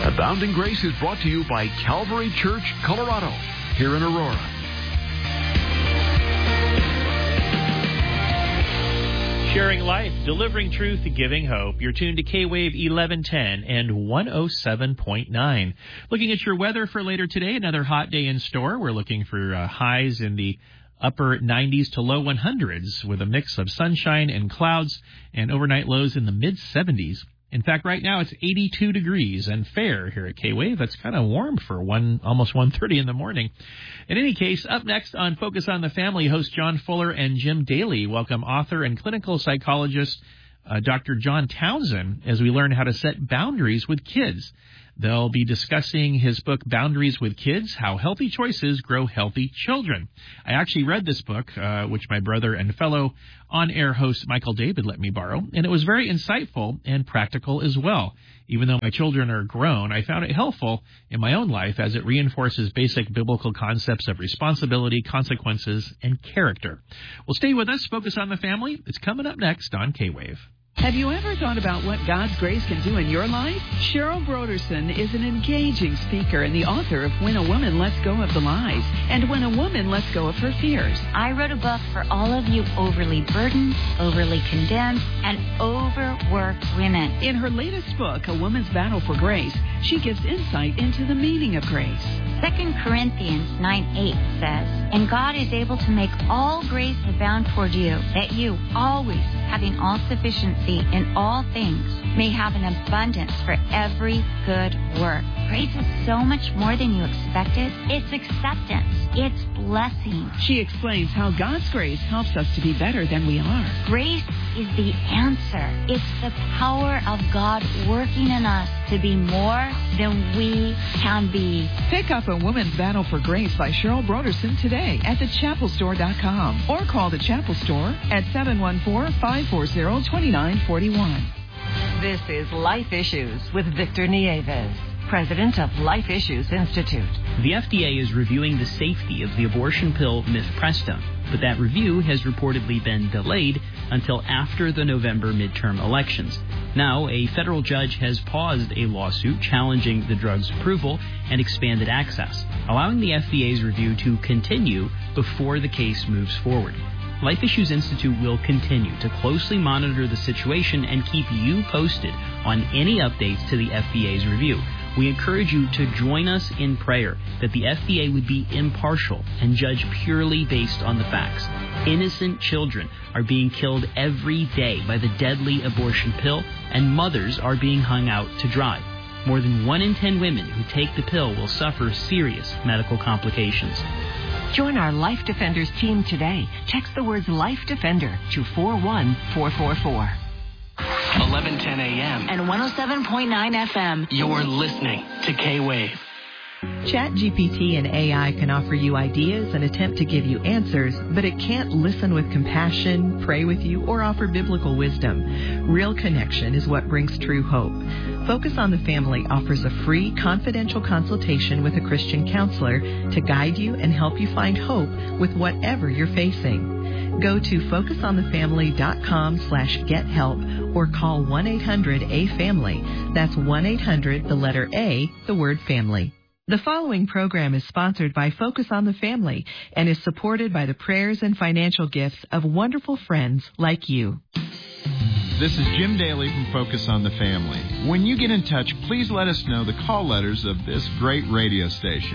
Abounding Grace is brought to you by Calvary Church, Colorado, here in Aurora. Sharing life, delivering truth, giving hope. You're tuned to K-Wave 1110 and 107.9. Looking at your weather for later today, another hot day in store. We're looking for highs in the upper 90s to low 100s with a mix of sunshine and clouds, and overnight lows in the mid-70s. In fact, right now it's 82 degrees and fair here at K-Wave. That's kind of warm for almost 1:30 in the morning. In any case, up next on Focus on the Family, host John Fuller and Jim Daly welcome author and clinical psychologist Dr. John Townsend as we learn how to set boundaries with kids. They'll be discussing his book, Boundaries with Kids, How Healthy Choices Grow Healthy Children. I actually read this book, which my brother and fellow on-air host Michael David let me borrow, and it was very insightful and practical as well. Even though my children are grown, I found it helpful in my own life as it reinforces basic biblical concepts of responsibility, consequences, and character. Well, stay with us. Focus on the Family. It's coming up next on K-Wave. Have you ever thought about what God's grace can do in your life? Cheryl Broderson is an engaging speaker and the author of When a Woman Lets Go of the Lies and When a Woman Lets Go of Her Fears. I wrote a book for all of you overly burdened, overly condemned, and overworked women. In her latest book, A Woman's Battle for Grace, she gives insight into the meaning of grace. 2 Corinthians 9:8 says, "And God is able to make all grace abound toward you, that you, always having all sufficiency in all things, may have an abundance for every good work." Grace is so much more than you expected. It's acceptance. It's blessing. She explains how God's grace helps us to be better than we are. Grace is the answer. It's the power of God working in us to be more than we can be. Pick up A Woman's Battle for Grace by Cheryl Broderson today at thechapelstore.com or call the Chapel Store at 714-540-2941. This is Life Issues with Victor Nieves, president of Life Issues Institute. The FDA is reviewing the safety of the abortion pill mifepristone, but that review has reportedly been delayed until after the November midterm elections. Now, a federal judge has paused a lawsuit challenging the drug's approval and expanded access, allowing the FDA's review to continue before the case moves forward. Life Issues Institute will continue to closely monitor the situation and keep you posted on any updates to the FDA's review. We encourage you to join us in prayer that the FDA would be impartial and judge purely based on the facts. Innocent children are being killed every day by the deadly abortion pill, and mothers are being hung out to dry. More than 1 in 10 women who take the pill will suffer serious medical complications. Join our Life Defenders team today. Text the words Life Defender to 41444. 1110 a.m. and 107.9 FM. You're listening to K-Wave. ChatGPT and AI can offer you ideas and attempt to give you answers, but it can't listen with compassion, pray with you, or offer biblical wisdom. Real connection is what brings true hope. Focus on the Family offers a free, confidential consultation with a Christian counselor to guide you and help you find hope with whatever you're facing. Go to focusonthefamily.com/gethelp or call 1-800-A-FAMILY. That's 1-800, the letter A, the word family. The following program is sponsored by Focus on the Family and is supported by the prayers and financial gifts of wonderful friends like you. This is Jim Daly from Focus on the Family. When you get in touch, please let us know the call letters of this great radio station.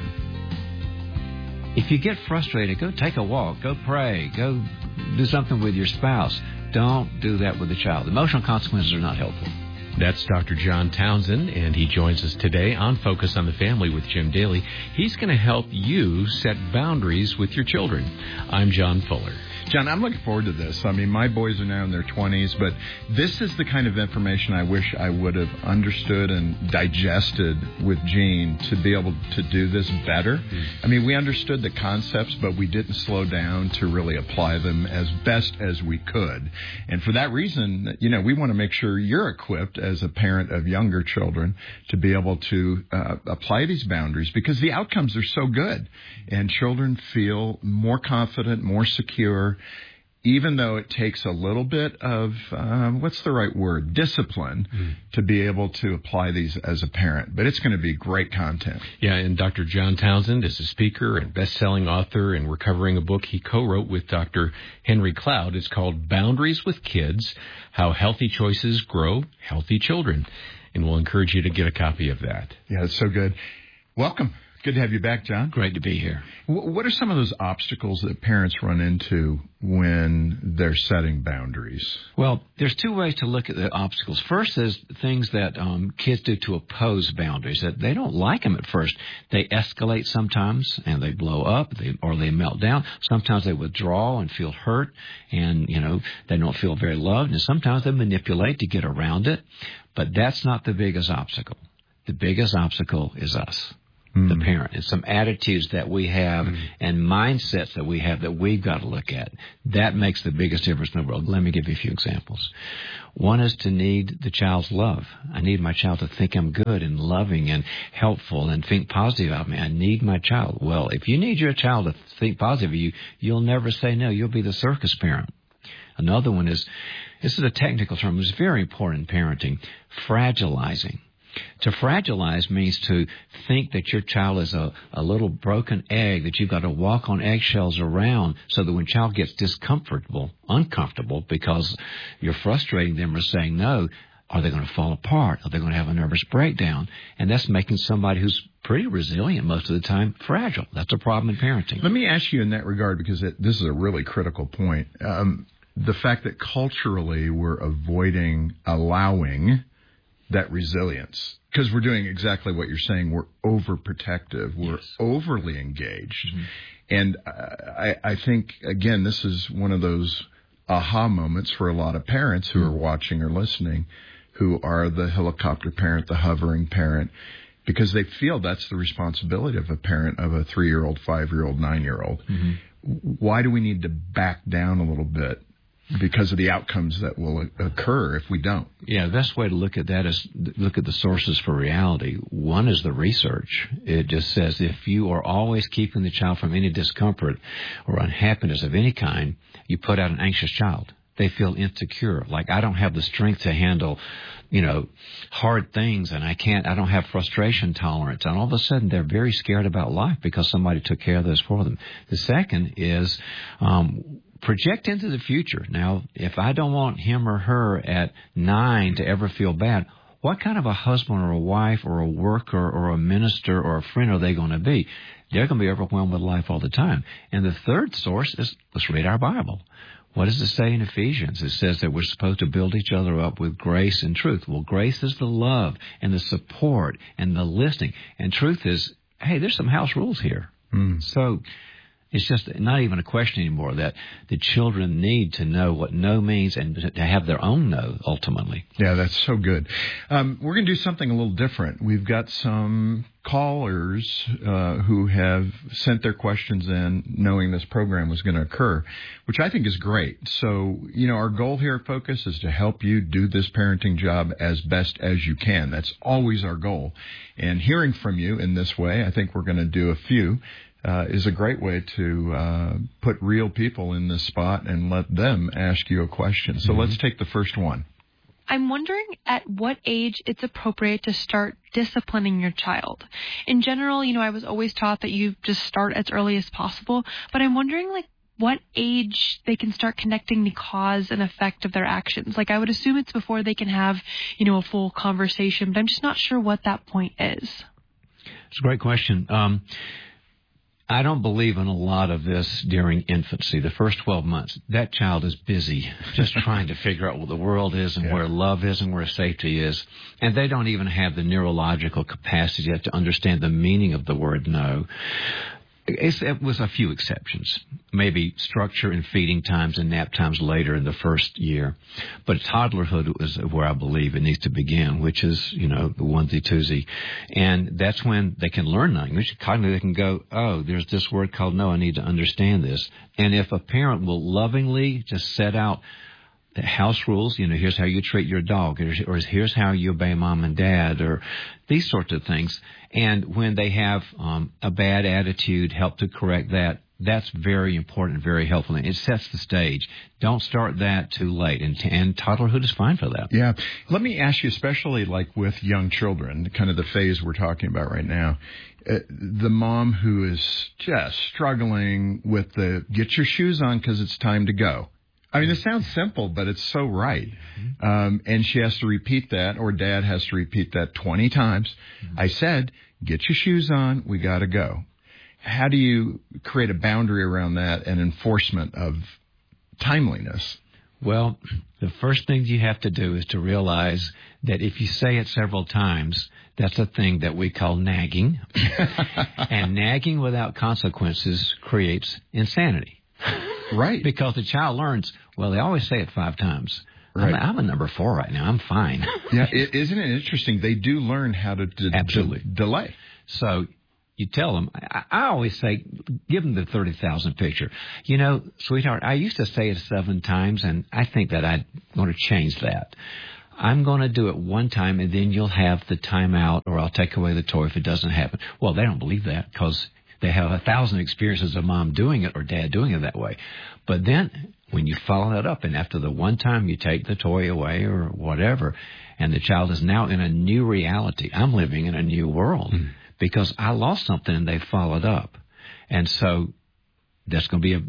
If you get frustrated, go take a walk, go pray, go do something with your spouse. Don't do that with a child. Emotional consequences are not helpful. That's Dr. John Townsend, and he joins us today on Focus on the Family with Jim Daly. He's going to help you set boundaries with your children. I'm John Fuller. John, I'm looking forward to this. I mean, my boys are now in their 20s, but this is the kind of information I wish I would have understood and digested with Gene to be able to do this better. I mean, we understood the concepts, but we didn't slow down to really apply them as best as we could. And for that reason, you know, we want to make sure you're equipped as a parent of younger children to be able to apply these boundaries, because the outcomes are so good and children feel more confident, more secure. even though it takes a little bit of, what's the right word, discipline to be able to apply these as a parent. But it's going to be great content. Yeah, and Dr. John Townsend is a speaker and best-selling author, and we're covering a book he co-wrote with Dr. Henry Cloud. It's called Boundaries with Kids, How Healthy Choices Grow Healthy Children. And we'll encourage you to get a copy of that. Yeah, it's so good. Welcome. Good to have you back, John. Great to be here. What are some of those obstacles that parents run into when they're setting boundaries? Well, there's two ways to look at the obstacles. First is things that kids do to oppose boundaries, that they don't like them at first. They escalate sometimes, and they blow up, or they melt down. Sometimes they withdraw and feel hurt, and, they don't feel very loved. And sometimes they manipulate to get around it. But that's not the biggest obstacle. The biggest obstacle is us. The parent. It's some attitudes that we have and mindsets that we have that we've got to look at. That makes the biggest difference in the world. Let me give you a few examples. One is to need the child's love. I need my child to think I'm good and loving and helpful and think positive about me. I need my child. Well, if you need your child to think positive of you, you'll never say no. You'll be the circus parent. Another one is, this is a technical term, it's very important in parenting, fragilizing. To fragilize means to think that your child is a little broken egg that you've got to walk on eggshells around, so that when child gets uncomfortable because you're frustrating them or saying no, are they going to fall apart? Are they going to have a nervous breakdown? And that's making somebody who's pretty resilient most of the time fragile. That's a problem in parenting. Let me ask you in that regard, because this is a really critical point. The fact that culturally we're allowing that resilience, because we're doing exactly what you're saying. We're overprotective. We're overly engaged. And I think, again, this is one of those aha moments for a lot of parents who are watching or listening, who are the helicopter parent, the hovering parent, because they feel that's the responsibility of a parent of a 3-year-old, 5-year-old, 9-year-old. Why do we need to back down a little bit? Because of the outcomes that will occur if we don't. Yeah, the best way to look at that is look at the sources for reality. One is the research. It just says if you are always keeping the child from any discomfort or unhappiness of any kind, you put out an anxious child. They feel insecure, like I don't have the strength to handle, hard things, and I don't have frustration tolerance. And all of a sudden, they're very scared about life because somebody took care of this for them. The second is project into the future. Now, if I don't want him or her at 9 to ever feel bad, what kind of a husband or a wife or a worker or a minister or a friend are they going to be? They're going to be overwhelmed with life all the time. And the third source is, let's read our Bible. What does it say in Ephesians? It says that we're supposed to build each other up with grace and truth. Well, grace is the love and the support and the listening. And truth is, hey, there's some house rules here. So it's just not even a question anymore that the children need to know what no means and to have their own no, ultimately. Yeah, that's so good. We're going to do something a little different. We've got some callers who have sent their questions in knowing this program was going to occur, which I think is great. So, our goal here at Focus is to help you do this parenting job as best as you can. That's always our goal. And hearing from you in this way, I think we're going to do a few, is a great way to put real people in this spot and let them ask you a question. So let's take the first one. I'm wondering at what age it's appropriate to start disciplining your child. In general, I was always taught that you just start as early as possible, but I'm wondering, what age they can start connecting the cause and effect of their actions. I would assume it's before they can have, a full conversation, but I'm just not sure what that point is. It's a great question. I don't believe in a lot of this during infancy. The first 12 months, that child is busy just trying to figure out what the world is and where love is and where safety is. And they don't even have the neurological capacity yet to understand the meaning of the word no. It was a few exceptions, maybe structure and feeding times and nap times later in the first year. But toddlerhood is where I believe it needs to begin, which is, the onesie-twosie. And that's when they can learn language. Cognitively, they can go, oh, there's this word called no, I need to understand this. And if a parent will lovingly just set out the house rules, here's how you treat your dog, or here's how you obey mom and dad, or these sorts of things. And when they have a bad attitude, help to correct that That's very important, very helpful. And it sets the stage. Don't start that too late. And toddlerhood is fine for that. Yeah. Let me ask you, especially like with young children, kind of the phase we're talking about right now, the mom who is just struggling with the get your shoes on because it's time to go. I mean, it sounds simple, but it's so right. And she has to repeat that, or dad has to repeat that 20 times. I said, get your shoes on, we got to go. How do you create a boundary around that and enforcement of timeliness? Well, the first thing you have to do is to realize that if you say it several times, that's a thing that we call nagging. And nagging without consequences creates insanity. Right. Because the child learns, well, they always say it 5 times. Right. I'm a number 4 right now. I'm fine. Yeah, isn't it interesting? They do learn how to delay. So you tell them, I always say, give them the 30,000 picture. You know, sweetheart, I used to say it 7 times, and I think that I want to change that. I'm going to do it 1 time, and then you'll have the timeout, or I'll take away the toy if it doesn't happen. Well, they don't believe that because they have 1,000 experiences of mom doing it or dad doing it that way. But then when you follow that up, and after the 1 time you take the toy away or whatever, and the child is now in a new reality. I'm living in a new world. Because I lost something and they followed up. And so that's going to be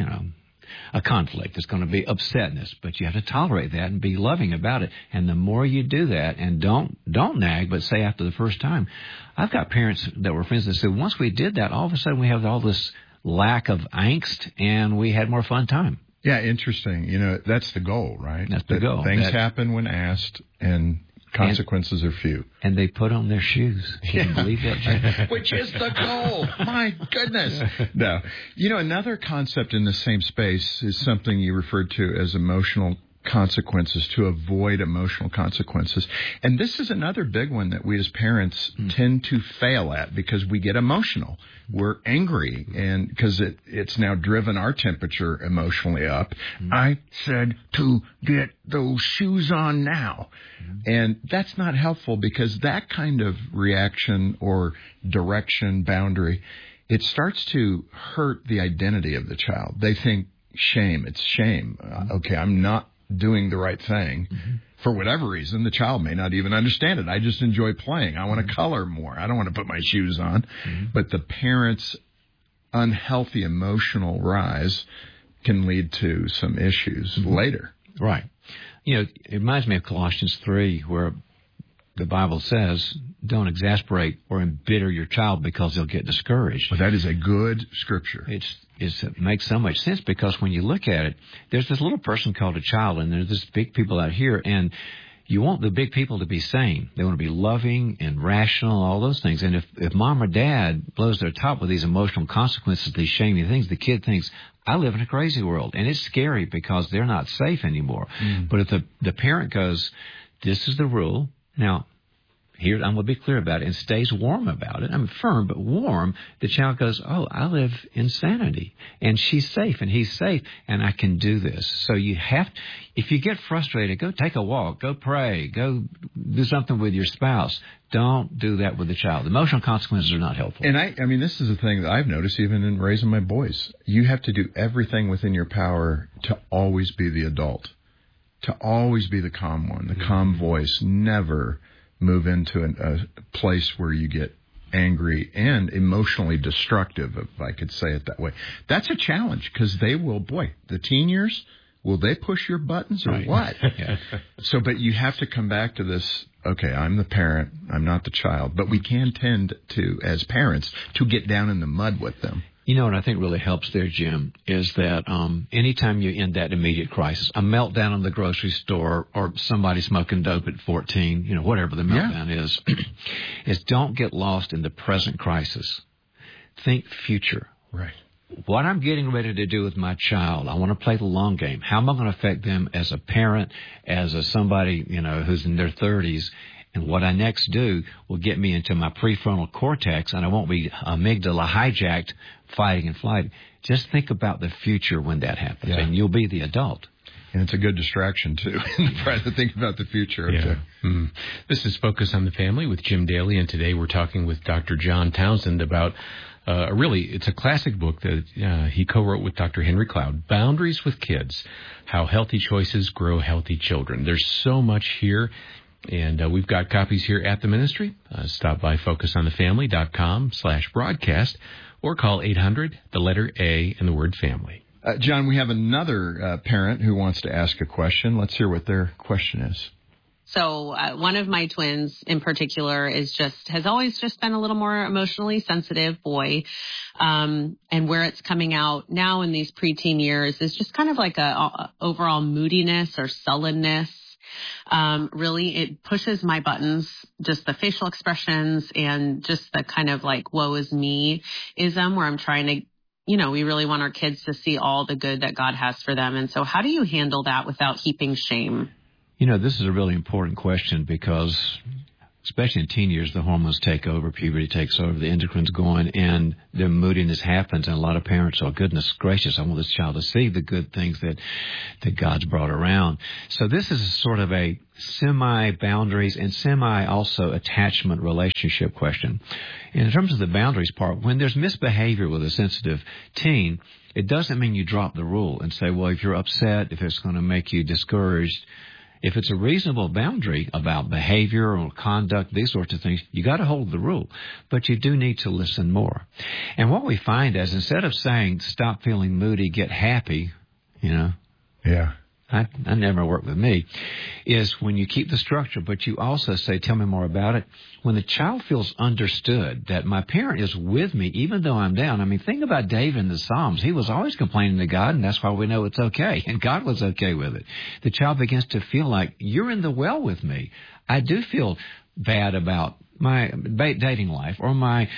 a conflict. It's going to be upsetness, but you have to tolerate that and be loving about it. And the more you do that, and don't nag, but say after the first time. I've got parents that were friends that said once we did that, all of a sudden we have all this lack of angst and we had more fun time. Yeah, interesting. You know, that's the goal, right? That's the goal. Things happen when asked, and consequences are few. And they put on their shoes. Can you believe that, Jim? Which is the goal. My goodness. No. You know, another concept in the same space is something you referred to as emotional consequences, to avoid emotional consequences. And this is another big one that we as parents tend to fail at because we get emotional. We're angry, and because it's now driven our temperature emotionally up. I said to get those shoes on now. And that's not helpful because that kind of reaction or direction, boundary, it starts to hurt the identity of the child. They think shame. It's shame. Okay, I'm not doing the right thing. For whatever reason, the child may not even understand it. I just enjoy playing. I want to color more. I don't want to put my shoes on. But the parent's unhealthy emotional rise can lead to some issues later. Right. You know, it reminds me of Colossians 3, where the Bible says, don't exasperate or embitter your child because they'll get discouraged. Well, that is a good scripture. It makes so much sense because when you look at it, there's this little person called a child, and there's this big people out here, and you want the big people to be sane. They want to be loving and rational, all those things. And if mom or dad blows their top with these emotional consequences, these shaming things, the kid thinks, I live in a crazy world. And it's scary because they're not safe anymore. But if the parent goes, this is the rule. Now, here, I'm going to be clear about it, and stays warm about it. I'm firm, but warm. The child goes, oh, I live in sanity, and she's safe, and he's safe, and I can do this. So you have, if you get frustrated, go take a walk, go pray, go do something with your spouse. Don't do that with the child. Emotional consequences are not helpful. And I mean, this is the thing that I've noticed even in raising my boys. You have to do everything within your power to always be the adult, to always be the calm one, the calm voice, never move into a place where you get angry and emotionally destructive, if I could say it that way. That's a challenge because they will, the teen years, will they push your buttons or what? So, but you have to come back to this, okay, I'm the parent, I'm not the child, but we can tend to, as parents, to get down in the mud with them. You know what I think really helps there, Jim, is that anytime you're in that immediate crisis, a meltdown in the grocery store or somebody smoking dope at 14, whatever the meltdown is don't get lost in the present crisis. Think future. Right. What I'm getting ready to do with my child, I want to play the long game. How am I going to affect them as a parent, as somebody, who's in their 30s? And what I next do will get me into my prefrontal cortex, and I won't be amygdala hijacked, fighting and flighting. Just think about the future when that happens, and you'll be the adult. And it's a good distraction, too, try to think about the future. Yeah. Mm-hmm. This is Focus on the Family with Jim Daly, and today we're talking with Dr. John Townsend about it's a classic book that he co-wrote with Dr. Henry Cloud, Boundaries with Kids, How Healthy Choices Grow Healthy Children. There's so much here, and we've got copies here at the ministry. Stop by focusonthefamily.com/broadcast or call 800, the letter A, and the word family. John, we have another parent who wants to ask a question. Let's hear what their question is. So one of my twins in particular has always just been a little more emotionally sensitive boy. And where it's coming out now in these preteen years is just kind of like a overall moodiness or sullenness. Really, it pushes my buttons, just the facial expressions and just the kind of like woe is me-ism where I'm trying to, we really want our kids to see all the good that God has for them. And so how do you handle that without heaping shame? This is a really important question because, especially in teen years, the hormones take over, puberty takes over, the endocrine's going, and the moodiness happens. And a lot of parents are, goodness gracious, I want this child to see the good things that God's brought around. So this is sort of a semi-boundaries and semi-also attachment relationship question. In terms of the boundaries part, when there's misbehavior with a sensitive teen, it doesn't mean you drop the rule and say, well, if you're upset, if it's going to make you discouraged, if it's a reasonable boundary about behavior or conduct, these sorts of things, you got to hold the rule. But you do need to listen more. And what we find is instead of saying, stop feeling moody, get happy, Yeah. I never work with me, is when you keep the structure, but you also say, tell me more about it. When the child feels understood that my parent is with me, even though I'm down. I mean, think about David in the Psalms. He was always complaining to God, and that's why we know it's okay. And God was okay with it. The child begins to feel like, you're in the well with me. I do feel bad about my dating life or I'm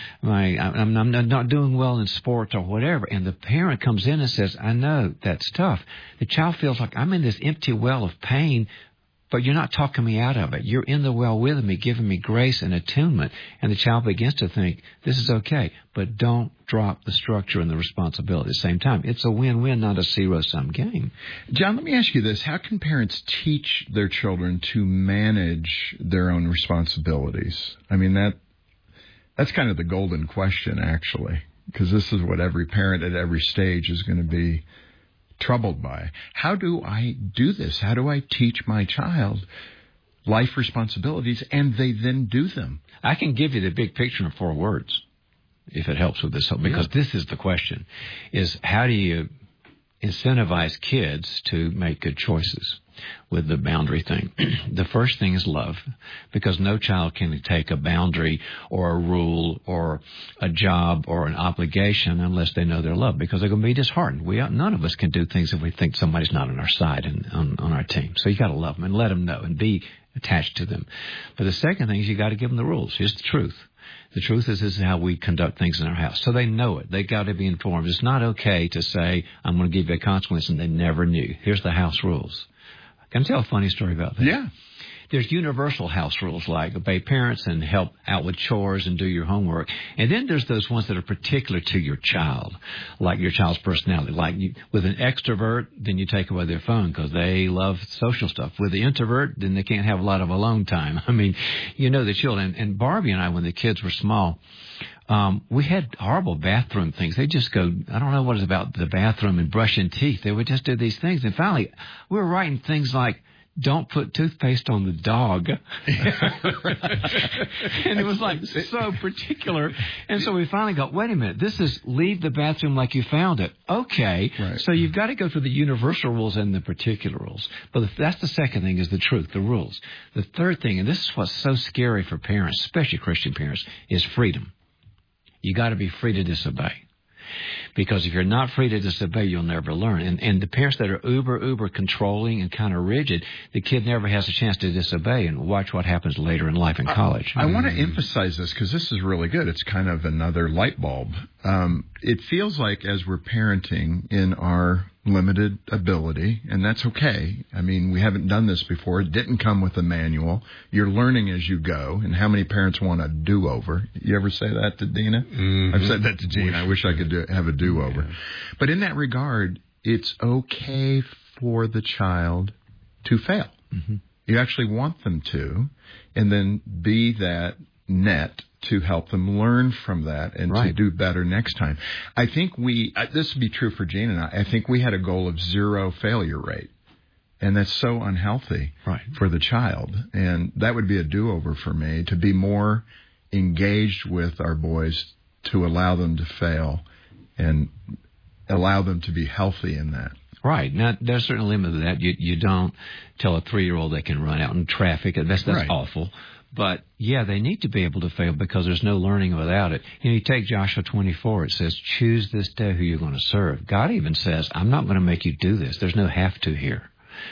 not doing well in sports or whatever. And the parent comes in and says, I know that's tough. The child feels like I'm in this empty well of pain, but you're not talking me out of it. You're in the well with me, giving me grace and attunement. And the child begins to think, this is okay, but don't drop the structure and the responsibility at the same time. It's a win-win, not a zero-sum game. John, let me ask you this. How can parents teach their children to manage their own responsibilities? I mean, that's kind of the golden question, actually, because this is what every parent at every stage is going to be troubled by. How do I do this? How do I teach my child life responsibilities and they then do them? I can give you the big picture in 4 words, if it helps with this, because this is the question, is how do you incentivize kids to make good choices with the boundary thing? The first thing is love, because no child can take a boundary or a rule or a job or an obligation unless they know they're loved, because they're going to be disheartened. None of us can do things if we think somebody's not on our side and on our team. So you got to love them and let them know and be attached to them. But the second thing is you got to give them the rules. Here's the truth. The truth is, this is how we conduct things in our house. So they know it. They got to be informed. It's not okay to say, I'm going to give you a consequence, and they never knew. Here's the house rules. Can I tell a funny story about that? Yeah. There's universal house rules like obey parents and help out with chores and do your homework. And then there's those ones that are particular to your child, like your child's personality. Like with an extrovert, then you take away their phone because they love social stuff. With the introvert, then they can't have a lot of alone time. I mean, the children. And Barbie and I, when the kids were small, we had horrible bathroom things. They just go, I don't know what it's about the bathroom and brushing teeth. They would just do these things. And finally, we were writing things like, don't put toothpaste on the dog. And it was like so particular. And so we finally got, wait a minute, this is leave the bathroom like you found it. Okay. Right. So you've got to go through the universal rules and the particular rules. But that's the second thing, is the truth, the rules. The third thing, and this is what's so scary for parents, especially Christian parents, is freedom. You got to be free to disobey. Because if you're not free to disobey, you'll never learn. And the parents that are uber controlling and kind of rigid, the kid never has a chance to disobey. And watch what happens later in life in college. I want to emphasize this because this is really good. It's kind of another light bulb. It feels like as we're parenting in our limited ability, and that's okay. I mean, we haven't done this before. It didn't come with a manual. You're learning as you go. And how many parents want a do-over? You ever say that to Dina? Mm-hmm. I've said that to Gene. I wish I could have a do-over. Yeah. But in that regard, it's okay for the child to fail. Mm-hmm. You actually want them to, and then be that net to help them learn from that and to do better next time. I think this would be true for Jean and I think we had a goal of 0 failure rate. And that's so unhealthy for the child. And that would be a do-over for me, to be more engaged with our boys, to allow them to fail and allow them to be healthy in that. Right. Now, there's a certain limit to that. You don't tell a 3-year-old they can run out in traffic. That's awful. But, yeah, they need to be able to fail because there's no learning without it. You take Joshua 24. It says, choose this day who you're going to serve. God even says, I'm not going to make you do this. There's no have to here.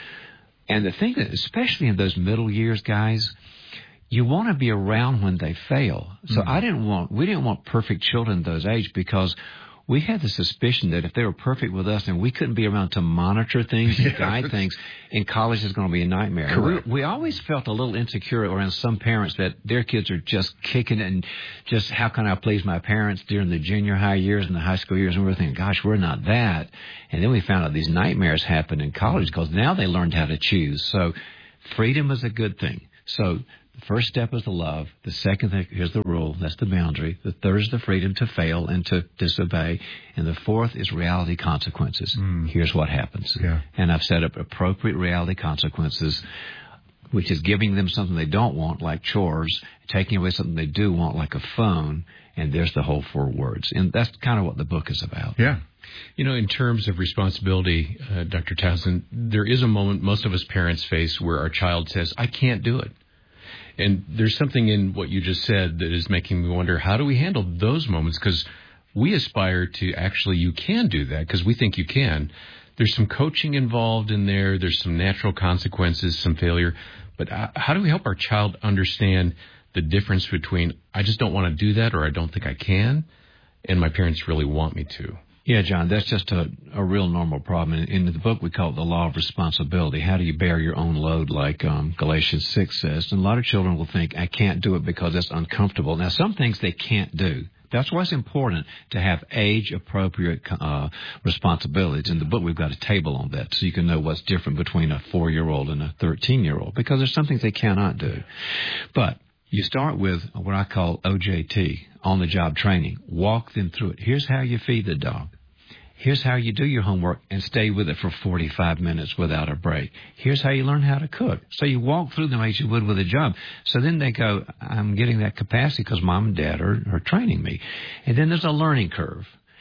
And the thing that, especially in those middle years, guys, you want to be around when they fail. So we didn't want perfect children at those age, because we had the suspicion that if they were perfect with us, then we couldn't be around to monitor things and guide things. In college, it's going to be a nightmare. We always felt a little insecure around some parents that their kids are just kicking it and just, how can I please my parents during the junior high years and the high school years? And we were thinking, gosh, we're not that. And then we found out these nightmares happen in college because now they learned how to choose. So freedom is a good thing. So the first step is the love. The second thing, here's the rule, that's the boundary. The third is the freedom to fail and to disobey. And the fourth is reality consequences. Here's what happens. Yeah. And I've set up appropriate reality consequences, which is giving them something they don't want, like chores, taking away something they do want, like a phone, and there's the whole 4 words. And that's kind of what the book is about. Yeah. In terms of responsibility, Dr. Townsend, there is a moment most of us parents face where our child says, I can't do it. And there's something in what you just said that is making me wonder, how do we handle those moments? Because we aspire to actually, you can do that because we think you can. There's some coaching involved in there. There's some natural consequences, some failure. But how do we help our child understand the difference between, I just don't want to do that, or I don't think I can, and my parents really want me to? Yeah, John, that's just a real normal problem. In the book, we call it the law of responsibility. How do you bear your own load, like Galatians 6 says? And a lot of children will think, I can't do it because it's uncomfortable. Now, some things they can't do. That's why it's important to have age-appropriate responsibilities. In the book, we've got a table on that so you can know what's different between a 4-year-old and a 13-year-old, because there's some things they cannot do. But you start with what I call OJT, on-the-job training. Walk them through it. Here's how you feed the dog. Here's how you do your homework and stay with it for 45 minutes without a break. Here's how you learn how to cook. So you walk through them as you would with a job. So then they go, I'm getting that capacity because mom and dad are training me. And then there's a learning curve.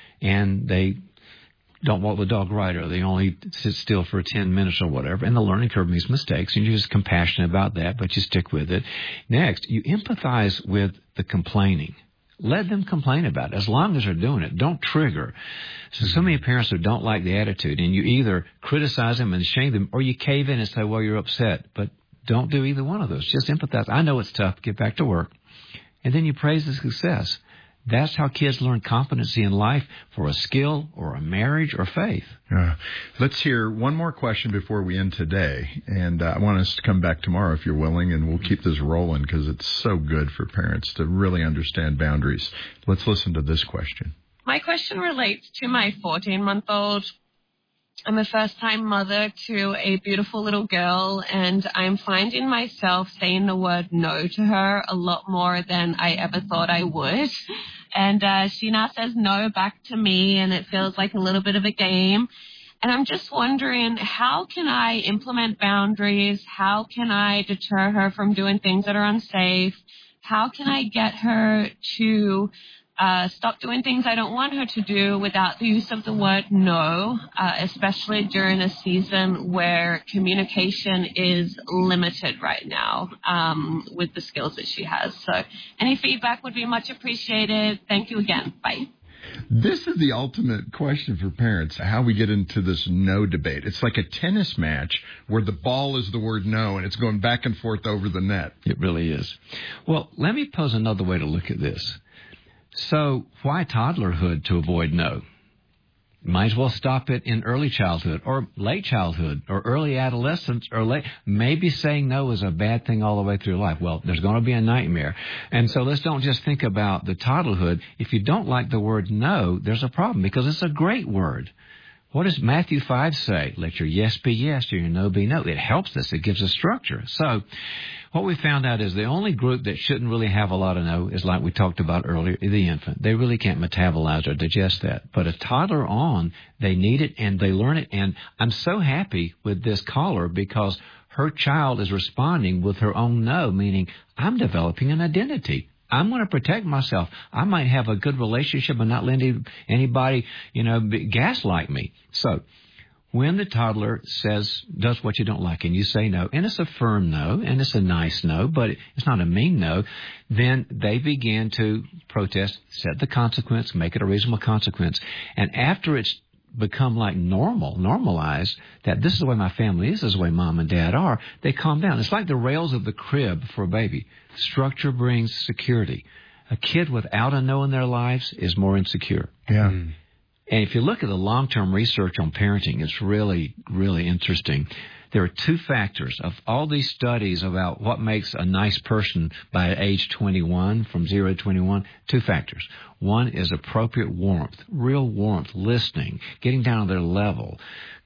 And they don't walk the dog right, or they only sit still for 10 minutes or whatever. And the learning curve makes mistakes, and you're just compassionate about that, but you stick with it. Next, you empathize with the complaining. Let them complain about it as long as they're doing it. Don't trigger. So many parents who don't like the attitude, and you either criticize them and shame them, or you cave in and say, well, you're upset. But don't do either one of those. Just empathize. I know it's tough. Get back to work. And then you praise the success. That's how kids learn competency in life for a skill or a marriage or faith. Let's hear one more question before we end today. And I want us to come back tomorrow if you're willing, and we'll keep this rolling because it's so good for parents to really understand boundaries. Let's listen to this question. My question relates to my 14-month-old. I'm a first-time mother to a beautiful little girl, and I'm finding myself saying the word no to her a lot more than I ever thought I would. And she now says no back to me, and it feels like a little bit of a game. And I'm just wondering, how can I implement boundaries? How can I deter her from doing things that are unsafe? How can I get her to stop doing things I don't want her to do without the use of the word no, especially during a season where communication is limited right now with the skills that she has. So any feedback would be much appreciated. Thank you again. Bye. This is the ultimate question for parents, how we get into this no debate. It's like a tennis match where the ball is the word no, and it's going back and forth over the net. It really is. Well, let me pose another way to look at this. So why toddlerhood to avoid no? Might as well stop it in early childhood or late childhood or early adolescence or late. Maybe saying no is a bad thing all the way through life. Well, there's going to be a nightmare. And so let's don't just think about the toddlerhood. If you don't like the word no, there's a problem because it's a great word. What does Matthew 5 say? Let your yes be yes, your no be no. It helps us. It gives us structure. So what we found out is the only group that shouldn't really have a lot of no is like we talked about earlier, the infant. They really can't metabolize or digest that. But a toddler on, they need it and they learn it. And I'm so happy with this caller because her child is responding with her own no, meaning I'm developing an identity. I'm going to protect myself. I might have a good relationship and not let anybody, gaslight me. So when the toddler does what you don't like and you say no, and it's a firm no, and it's a nice no, but it's not a mean no, then they begin to protest, set the consequence, make it a reasonable consequence. And after it's become like normalized, that this is the way my family is, this is the way mom and dad are, they calm down. It's like the rails of the crib for a baby. Structure brings security. A kid without a no in their lives is more insecure. Yeah. And if you look at the long-term research on parenting, it's really, really interesting. There are two factors of all these studies about what makes a nice person by age 21, from 0 to 21, two factors. One is appropriate warmth, real warmth, listening, getting down to their level,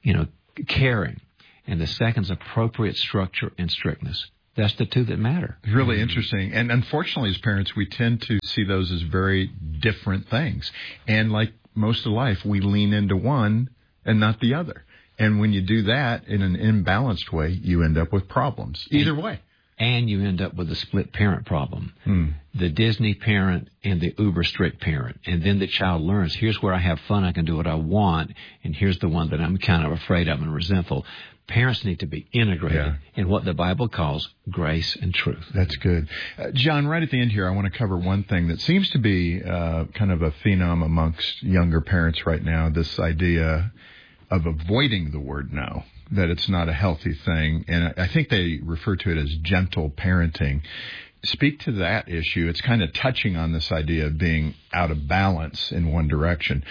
caring. And the second is appropriate structure and strictness. That's the two that matter. It's really interesting. And unfortunately, as parents, we tend to see those as very different things. And like most of life, we lean into one and not the other. And when you do that in an imbalanced way, you end up with problems. Either way. And you end up with a split parent problem. The Disney parent and the uber strict parent. And then the child learns, here's where I have fun, I can do what I want, and here's the one that I'm kind of afraid of and resentful. Parents need to be integrated in what the Bible calls grace and truth. That's good. John, right at the end here, I want to cover one thing that seems to be kind of a phenom amongst younger parents right now, this idea of avoiding the word no, that it's not a healthy thing. And I think they refer to it as gentle parenting. Speak to that issue. It's kind of touching on this idea of being out of balance in one direction.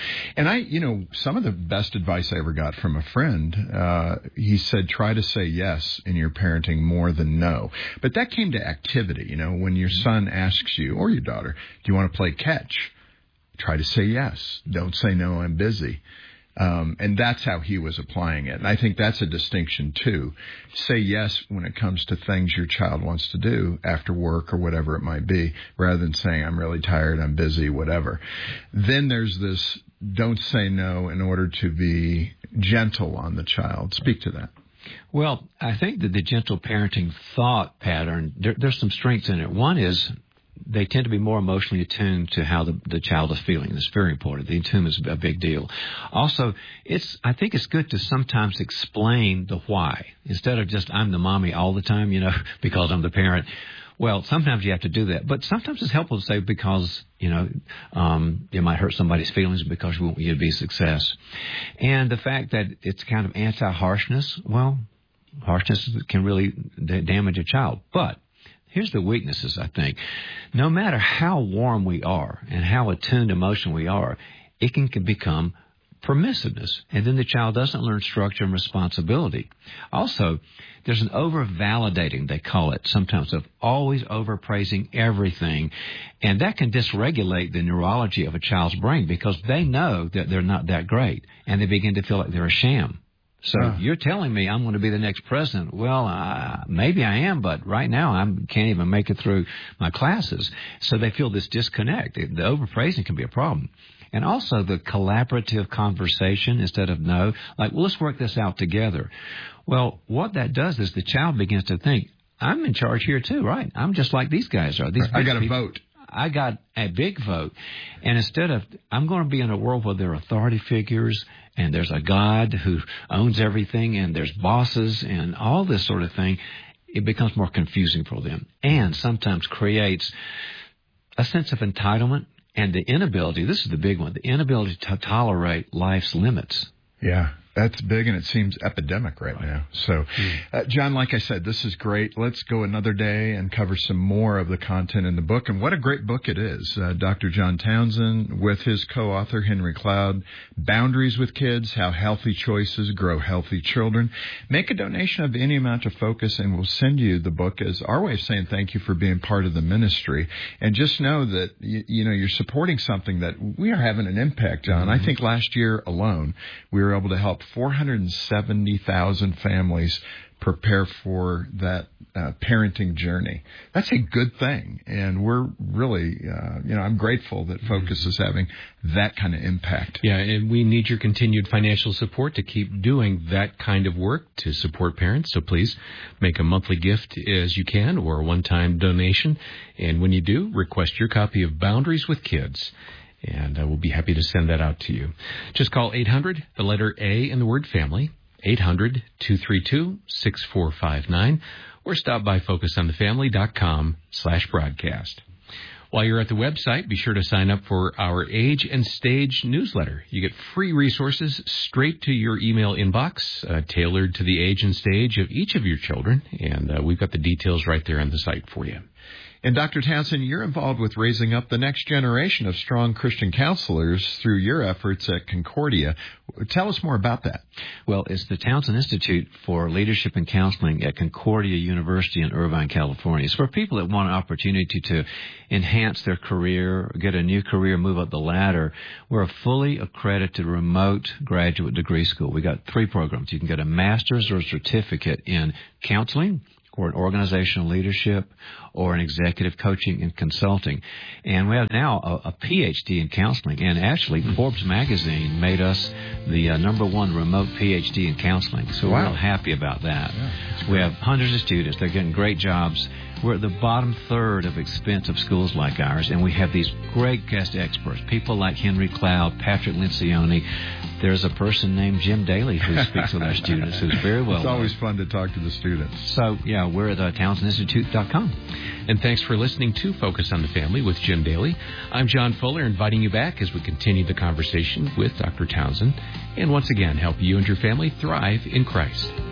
And some of the best advice I ever got from a friend, he said, try to say yes in your parenting more than no. But that came to activity. When your son asks you, or your daughter, do you want to play catch? Try to say yes. Don't say no, I'm busy. And that's how he was applying it. And I think that's a distinction, too. Say yes when it comes to things your child wants to do after work or whatever it might be, rather than saying, I'm really tired, I'm busy, whatever. Then there's this don't say no in order to be gentle on the child. Speak to that. Well, I think that the gentle parenting thought pattern, there's some strengths in it. One is they tend to be more emotionally attuned to how the child is feeling. It's very important. The attunement is a big deal. Also, I think it's good to sometimes explain the why. Instead of just, I'm the mommy all the time, because I'm the parent. Well, sometimes you have to do that. But sometimes it's helpful to say because, you might hurt somebody's feelings because we want you to be a success. And the fact that it's kind of anti-harshness, well, harshness can really damage a child. But here's the weaknesses, I think. No matter how warm we are and how attuned emotion we are, it can become permissiveness. And then the child doesn't learn structure and responsibility. Also, there's an over-validating, they call it sometimes, of always over-praising everything. And that can dysregulate the neurology of a child's brain because they know that they're not that great. And they begin to feel like they're a sham. So you're telling me I'm going to be the next president. Well, maybe I am, but right now I can't even make it through my classes. So they feel this disconnect. The overpraising can be a problem. And also the collaborative conversation instead of no, like, well, let's work this out together. Well, what that does is the child begins to think, I'm in charge here too, right? I'm just like these guys are. I got a vote. I got a big vote. And instead of, I'm going to be in a world where there are authority figures and there's a God who owns everything and there's bosses and all this sort of thing, it becomes more confusing for them and sometimes creates a sense of entitlement and the inability, this is the big one, the inability to tolerate life's limits. Yeah. That's big, and it seems epidemic right now. So, John, like I said, this is great. Let's go another day and cover some more of the content in the book. And what a great book it is. Dr. John Townsend with his co-author, Henry Cloud, Boundaries with Kids, How Healthy Choices Grow Healthy Children. Make a donation of any amount to Focus, and we'll send you the book as our way of saying thank you for being part of the ministry. And just know that, you're supporting something that we are having an impact on. I think last year alone, we were able to help 470,000 families prepare for that parenting journey. That's a good thing, and we're really, I'm grateful that Focus is having that kind of impact. Yeah, and we need your continued financial support to keep doing that kind of work to support parents. So please make a monthly gift as you can, or a one-time donation. And when you do, request your copy of Boundaries with Kids, and I will be happy to send that out to you. Just call 800, the letter A and the word family, 800-232-6459, or stop by FocusOnTheFamily.com/broadcast. While you're at the website, be sure to sign up for our Age and Stage newsletter. You get free resources straight to your email inbox, tailored to the age and stage of each of your children, and we've got the details right there on the site for you. And Dr. Townsend, you're involved with raising up the next generation of strong Christian counselors through your efforts at Concordia. Tell us more about that. Well, it's the Townsend Institute for Leadership and Counseling at Concordia University in Irvine, California. It's for people that want an opportunity to enhance their career, get a new career, move up the ladder. We're a fully accredited remote graduate degree school. We got 3 programs. You can get a master's or a certificate in counseling, or in organizational leadership, or in executive coaching and consulting. And we have now a PhD in counseling. And actually, Forbes magazine made us the #1 remote PhD in counseling. So we're real happy about that. Yeah, we have hundreds of students. They're getting great jobs. We're at the bottom third of expensive schools like ours, and we have these great guest experts, people like Henry Cloud, Patrick Lencioni. There's a person named Jim Daly who speaks with our students, who's very well. It's always fun to talk to the students. So, yeah, we're at TownsendInstitute.com. And thanks for listening to Focus on the Family with Jim Daly. I'm John Fuller, inviting you back as we continue the conversation with Dr. Townsend, and once again help you and your family thrive in Christ.